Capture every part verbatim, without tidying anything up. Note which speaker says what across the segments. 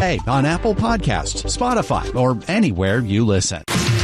Speaker 1: Hey, on Apple Podcasts, Spotify, or anywhere you listen.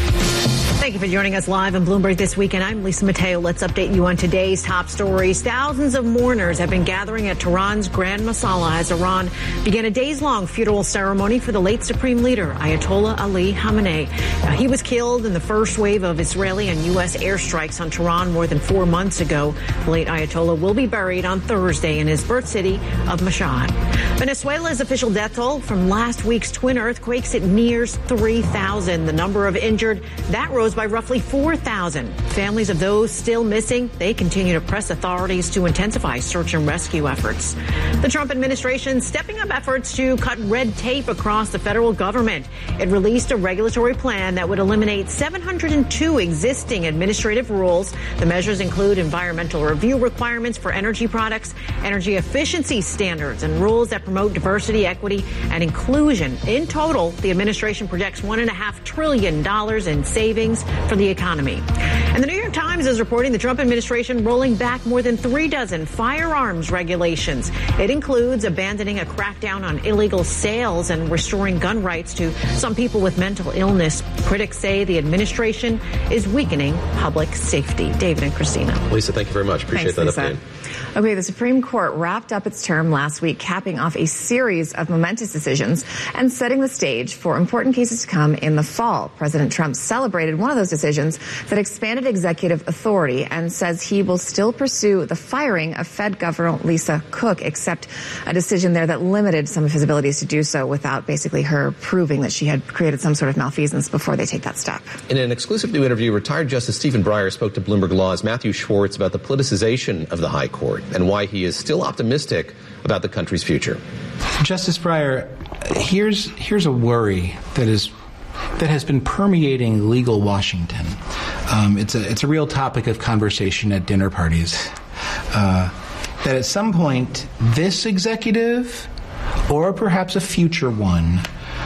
Speaker 2: Thank you for joining us live on Bloomberg This Weekend. I'm Lisa Mateo. Let's update you on today's top stories. Thousands of mourners have been gathering at Tehran's Grand Masala as Iran began a days-long funeral ceremony for the late Supreme Leader, Ayatollah Ali Khamenei. Now, he was killed in the first wave of Israeli and U S airstrikes on Tehran more than four months ago. The late Ayatollah will be buried on Thursday in his birth city of Mashhad. Venezuela's official death toll from last week's twin earthquakes, it nears three thousand. The number of injured, that rose by roughly four thousand. Families of those still missing, they continue to press authorities to intensify search and rescue efforts. The Trump administration stepping up efforts to cut red tape across the federal government. It released a regulatory plan that would eliminate seven hundred two existing administrative rules. The measures include environmental review requirements for energy products, energy efficiency standards, and rules that promote diversity, equity, and inclusion. In total, the administration projects one and a half trillion dollars in savings for the economy. And the New York Times is reporting the Trump administration rolling back more than three dozen firearms regulations. It includes abandoning a crackdown on illegal sales and restoring gun rights to some people with mental illness. Critics say the administration is weakening public safety. David and Christina.
Speaker 3: Lisa, thank you very much. Appreciate
Speaker 4: Thanks,
Speaker 3: that
Speaker 4: Lisa.
Speaker 3: update.
Speaker 4: Okay, the Supreme Court wrapped up its term last week, capping off a series of momentous decisions and setting the stage for important cases to come in the fall. President Trump celebrated one of those decisions that expanded executive authority and says he will still pursue the firing of Fed Governor Lisa Cook, except a decision there that limited some of his abilities to do so without basically her proving that she had created some sort of malfeasance before they take that step.
Speaker 3: In an exclusive new interview, retired Justice Stephen Breyer spoke to Bloomberg Law's Matthew Schwartz about the politicization of the High Court and why he is still optimistic about the country's future.
Speaker 5: Justice Breyer, here's here's a worry that is that has been permeating legal Washington. Um, it's a it's a real topic of conversation at dinner parties. Uh, that at some point, this executive, or perhaps a future one,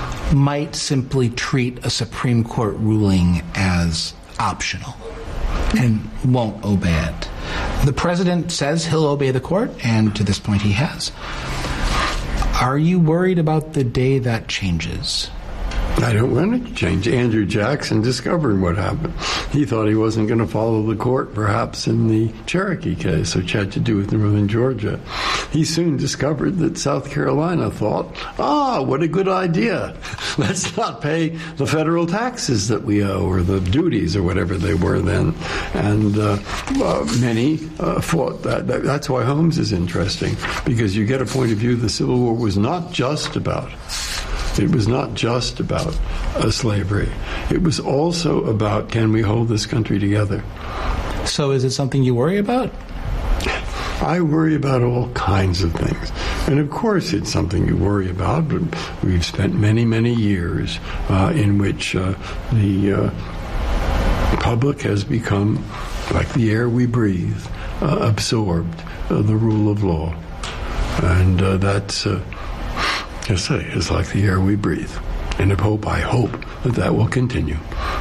Speaker 5: might simply treat a Supreme Court ruling as optional and won't obey it. The president says he'll obey the court, and to this point he has. Are you worried about the day that changes?
Speaker 6: I don't want it to change. Andrew Jackson discovering what happened. He thought he wasn't going to follow the court, perhaps, in the Cherokee case, which had to do with Northern Georgia. He soon discovered that South Carolina thought, ah, what a good idea. Let's not pay the federal taxes that we owe, or the duties, or whatever they were then. And uh, uh, many uh, fought that. That's why Holmes is interesting, because you get a point of view the Civil War was not just about It was not just about uh, slavery. It was also about, can we hold this country together?
Speaker 5: So is it something you worry about?
Speaker 6: I worry about all kinds of things. And of course it's something you worry about, but we've spent many, many years uh, in which uh, the uh, public has become, like the air we breathe, uh, absorbed uh, the rule of law. And uh, that's... Uh, I say, it's like the air we breathe. And I hope, I hope that that will continue.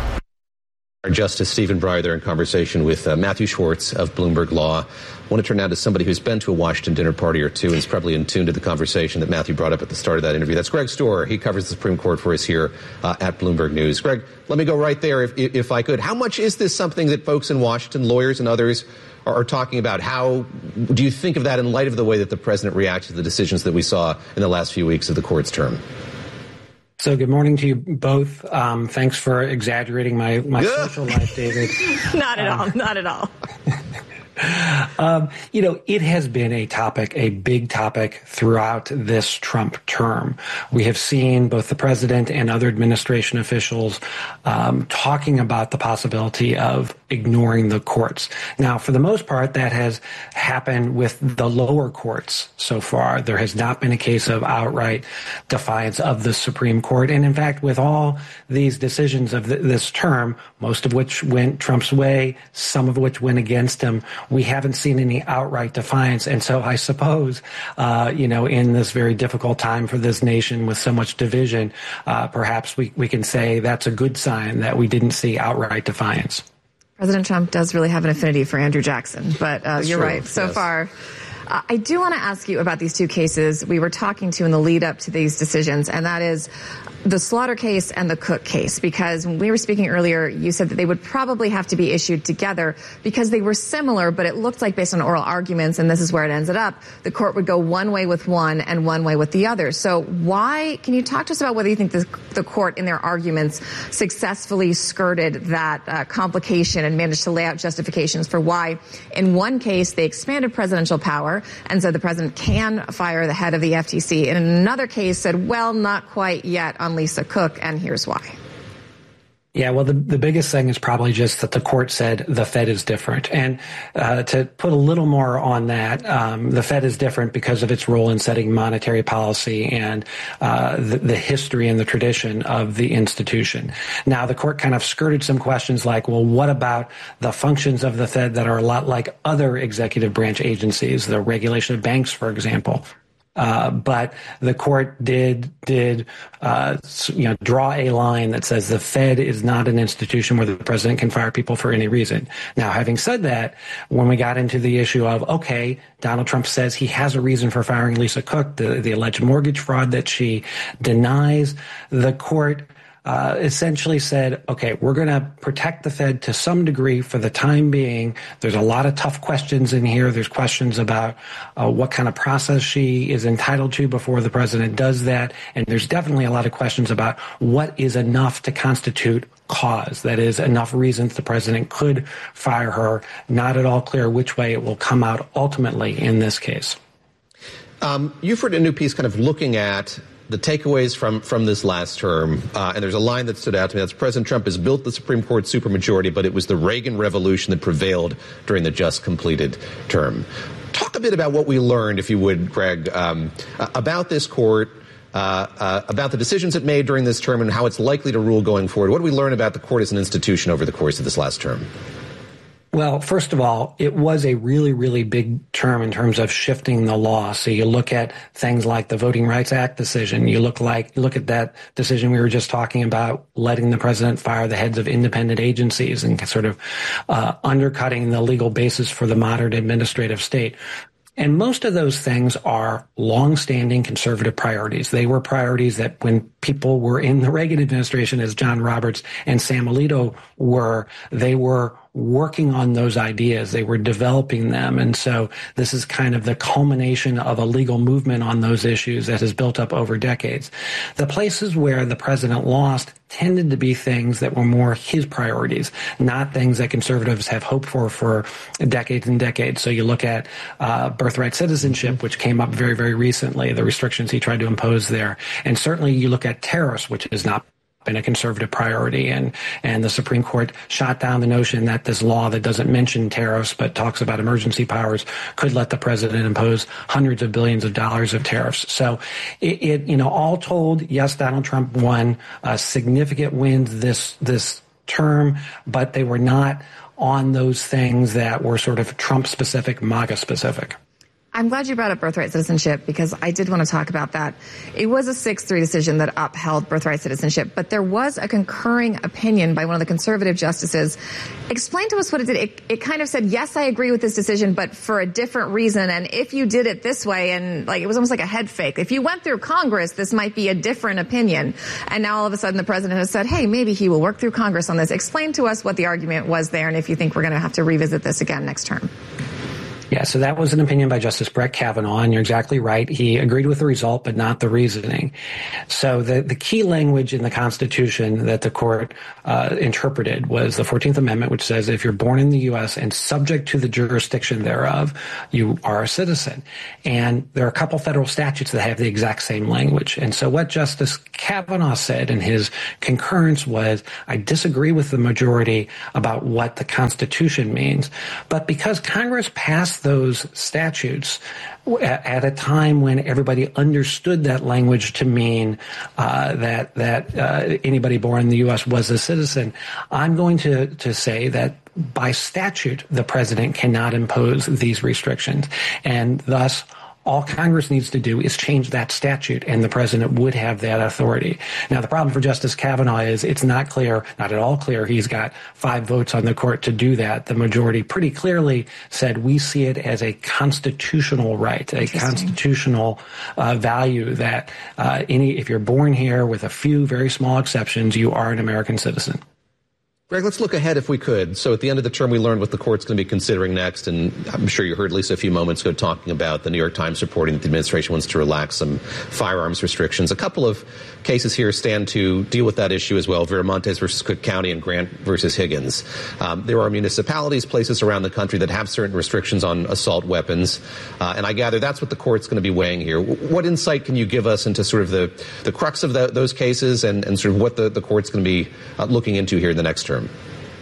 Speaker 3: Justice Stephen Breyer there in conversation with uh, Matthew Schwartz of Bloomberg Law. I want to turn now to somebody who's been to a Washington dinner party or two and is probably in tune to the conversation that Matthew brought up at the start of that interview. That's Greg Storer. He covers the Supreme Court for us here uh, at Bloomberg News. Greg, let me go right there if, if I could. How much is this something that folks in Washington, lawyers and others, are, are talking about? How do you think of that in light of the way that the president reacts to the decisions that we saw in the last few weeks of the court's term?
Speaker 7: So good morning to you both. Um, thanks for exaggerating my, my social life, David.
Speaker 2: Not at
Speaker 7: um,
Speaker 2: all. Not at all.
Speaker 7: Um, you know, it has been a topic, a big topic throughout this Trump term. We have seen both the president and other administration officials um, talking about the possibility of ignoring the courts. Now, for the most part, that has happened with the lower courts so far. There has not been a case of outright defiance of the Supreme Court. And in fact, with all these decisions of th- this term, most of which went Trump's way, some of which went against him, we haven't seen any outright defiance. And so I suppose, uh, you know, in this very difficult time for this nation with so much division, uh, perhaps we, we can say that's a good sign that we didn't see outright defiance.
Speaker 4: President Trump does really have an affinity for Andrew Jackson, but uh, you're
Speaker 3: true.
Speaker 4: right. So
Speaker 3: yes.
Speaker 4: far, Uh, I do want to ask you about these two cases we were talking to in the lead up to these decisions, and that is the Slaughter case and the Cook case, because when we were speaking earlier, you said that they would probably have to be issued together because they were similar, but it looked like based on oral arguments, and this is where it ended up, the court would go one way with one and one way with the other. So why, can you talk to us about whether you think the, the court in their arguments successfully skirted that uh, complication and managed to lay out justifications for why in one case they expanded presidential power and said the president can fire the head of the F T C, and in another case said, well, not quite yet on Lisa Cook, and here's why.
Speaker 7: Yeah, well, the, the biggest thing is probably just that the court said the Fed is different. And uh, to put a little more on that, um, the Fed is different because of its role in setting monetary policy and uh, the, the history and the tradition of the institution. Now, the court kind of skirted some questions like, well, what about the functions of the Fed that are a lot like other executive branch agencies, the regulation of banks, for example? Uh, but the court did did uh, you know draw a line that says the Fed is not an institution where the president can fire people for any reason. Now, having said that, when we got into the issue of, okay, Donald Trump says he has a reason for firing Lisa Cook, the, the alleged mortgage fraud that she denies, the court Uh, essentially said, okay, we're going to protect the Fed to some degree for the time being. There's a lot of tough questions in here. There's questions about uh, what kind of process she is entitled to before the president does that. And there's definitely a lot of questions about what is enough to constitute cause. That is, enough reasons the president could fire her. Not at all clear which way it will come out ultimately in this case.
Speaker 3: Um, you've written a new piece kind of looking at the takeaways from, from this last term, uh, and there's a line that stood out to me. That's President Trump has built the Supreme Court supermajority, but it was the Reagan Revolution that prevailed during the just completed term. Talk a bit about what we learned, if you would, Greg, um, about this court, uh, uh, about the decisions it made during this term and how it's likely to rule going forward. What did we learn about the court as an institution over the course of this last term?
Speaker 7: Well, first of all, it was a really, really big term in terms of shifting the law. So you look at things like the Voting Rights Act decision. You look like look at that decision we were just talking about, letting the president fire the heads of independent agencies and sort of uh, undercutting the legal basis for the modern administrative state. And most of those things are longstanding conservative priorities. They were priorities that when people were in the Reagan administration, as John Roberts and Sam Alito were, they were working on those ideas. They were developing them. And so this is kind of the culmination of a legal movement on those issues that has built up over decades. The places where the president lost tended to be things that were more his priorities, not things that conservatives have hoped for for decades and decades. So you look at uh, birthright citizenship, which came up very, very recently, the restrictions he tried to impose there. And certainly you look at tariffs, which is not been a conservative priority, and and the Supreme Court shot down the notion that this law that doesn't mention tariffs but talks about emergency powers could let the president impose hundreds of billions of dollars of tariffs. So it, it you know, all told, yes, Donald Trump won uh, significant wins this this term, but they were not on those things that were sort of Trump specific, MAGA specific.
Speaker 4: I'm glad you brought up birthright citizenship because I did want to talk about that. It was a six three decision that upheld birthright citizenship, but there was a concurring opinion by one of the conservative justices. Explain to us what it did. It, it kind of said, yes, I agree with this decision, but for a different reason. And if you did it this way, and like it was almost like a head fake. If you went through Congress, this might be a different opinion. And now all of a sudden the president has said, hey, maybe he will work through Congress on this. Explain to us what the argument was there and if you think we're going to have to revisit this again next term.
Speaker 7: Yeah, so that was an opinion by Justice Brett Kavanaugh, and you're exactly right. He agreed with the result, but not the reasoning. So the, the key language in the Constitution that the court uh, interpreted was the fourteenth Amendment, which says if you're born in the U S and subject to the jurisdiction thereof, you are a citizen. And there are a couple federal statutes that have the exact same language. And so what Justice Kavanaugh said in his concurrence was, I disagree with the majority about what the Constitution means, but because Congress passed those statutes at a time when everybody understood that language to mean uh, that that uh, anybody born in the U S was a citizen, I'm going to, to say that by statute, the president cannot impose these restrictions. And thus, all Congress needs to do is change that statute, and the president would have that authority. Now, the problem for Justice Kavanaugh is it's not clear, not at all clear, he's got five votes on the court to do that. The majority pretty clearly said we see it as a constitutional right, a constitutional uh, value that uh, any if you're born here with a few very small exceptions, you are an American citizen.
Speaker 3: Greg, let's look ahead if we could. So at the end of the term, we learned what the court's going to be considering next, and I'm sure you heard Lisa a few moments ago talking about the New York Times reporting that the administration wants to relax some firearms restrictions. A couple of cases here stand to deal with that issue as well, Viramontes versus Cook County and Grant versus Higgins. Um, there are municipalities, places around the country that have certain restrictions on assault weapons, uh, and I gather that's what the court's going to be weighing here. What insight can you give us into sort of the, the crux of the, those cases and, and sort of what the, the court's going to be uh, looking into here in the next term?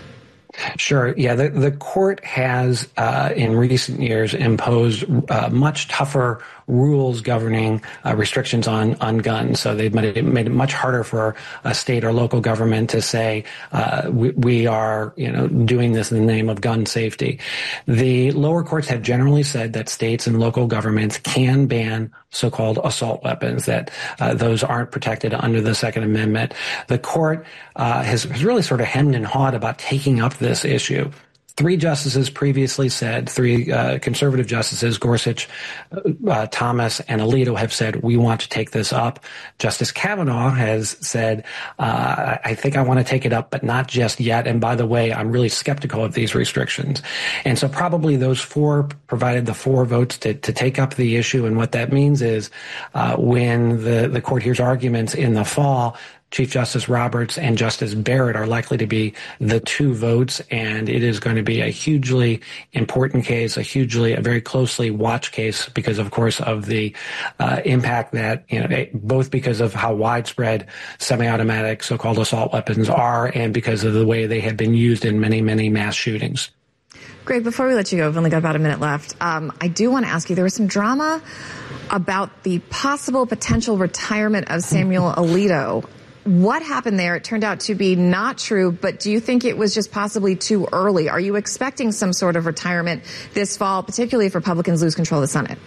Speaker 7: Sure. Yeah, the, the court has uh, in recent years imposed uh, much tougher rules governing uh, restrictions on, on guns. So they've made it, made it much harder for a state or local government to say uh, we, we are, you know, doing this in the name of gun safety. The lower courts have generally said that states and local governments can ban so-called assault weapons, that uh, those aren't protected under the Second Amendment. The court uh, has, has really sort of hemmed and hawed about taking up this issue. Three justices previously said, three uh, conservative justices, Gorsuch, uh, Thomas, and Alito, have said, we want to take this up. Justice Kavanaugh has said, uh, I think I want to take it up, but not just yet. And by the way, I'm really skeptical of these restrictions. And so probably those four provided the four votes to, to take up the issue. And what that means is uh, when the, the court hears arguments in the fall, Chief Justice Roberts and Justice Barrett are likely to be the two votes, and it is going to be a hugely important case, a hugely, a very closely watched case because, of course, of the uh, impact that, you know, both because of how widespread semi-automatic so-called assault weapons are and because of the way they have been used in many, many mass shootings.
Speaker 4: Greg, before we let you go, we've only got about a minute left. Um, I do want to ask you, there was some drama about the possible potential retirement of Samuel Alito. What happened there? It turned out to be not true, but do you think it was just possibly too early? Are you expecting some sort of retirement this fall, particularly if Republicans lose control of the Senate?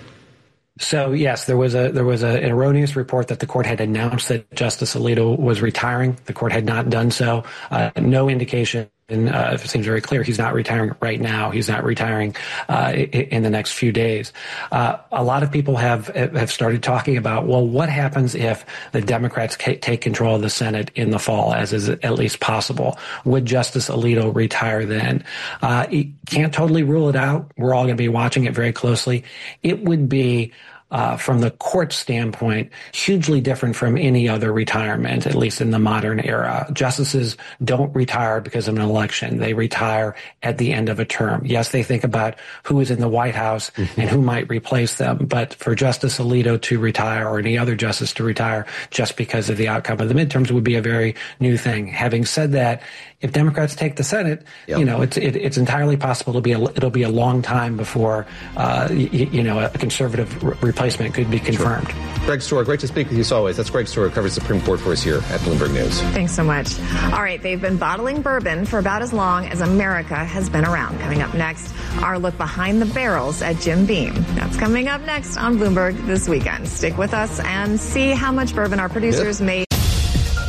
Speaker 7: So, yes, there was a there was a, an erroneous report that the court had announced that Justice Alito was retiring. The court had not done so. Uh, no indication. And uh, it seems very clear he's not retiring right now. He's not retiring uh, in the next few days. Uh, a lot of people have have started talking about, well, what happens if the Democrats take control of the Senate in the fall, as is at least possible? Would Justice Alito retire then? Uh, he can't totally rule it out. We're all going to be watching it very closely. It would be Uh, from the court standpoint, hugely different from any other retirement, at least in the modern era. Justices don't retire because of an election. They retire at the end of a term. Yes, they think about who is in the White House mm-hmm. and who might replace them. But for Justice Alito to retire or any other justice to retire just because of the outcome of the midterms would be a very new thing. Having said that, if Democrats take the Senate, yep. you know, it's it, it's entirely possible it'll be a, it'll be a long time before, uh, you, you know, a conservative re- replacement could be confirmed.
Speaker 3: Sure. Greg Stohr, great to speak with you as always. That's Greg Stohr, who covers the Supreme Court for us here at Bloomberg News.
Speaker 4: Thanks so much. All right, they've been bottling bourbon for about as long as America has been around. Coming up next, our look behind the barrels at Jim Beam. That's coming up next on Bloomberg This Weekend. Stick with us and see how much bourbon our producers
Speaker 3: yeah.
Speaker 4: made